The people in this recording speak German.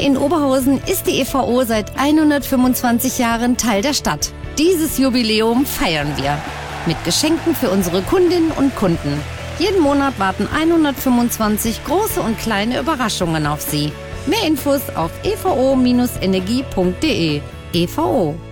in Oberhausen ist die EVO seit 125 Jahren Teil der Stadt. Dieses Jubiläum feiern wir mit Geschenken für unsere Kundinnen und Kunden. Jeden Monat warten 125 große und kleine Überraschungen auf Sie. Mehr Infos auf evo-energie.de. EVO